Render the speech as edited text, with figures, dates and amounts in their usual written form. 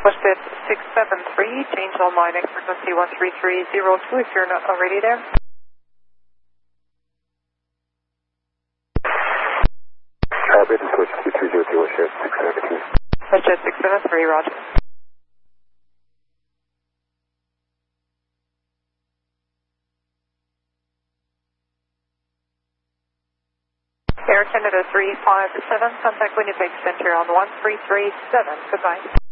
Westjet 673, change all line frequency 13302 if you're not already there. British Switch 2302, Westjet 673. Westjet 673, roger. Air Canada 357, contact Winnipeg Center on 1337, goodbye.